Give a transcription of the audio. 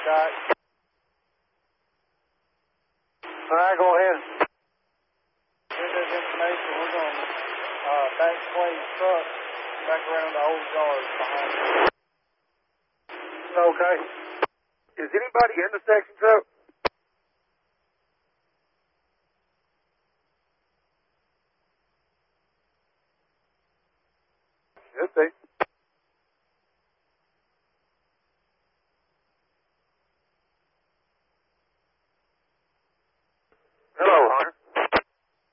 shot. All right, go ahead. Get this information. We're going to back Clay's truck back around the old yard behind it. Okay. Is anybody in the section truck?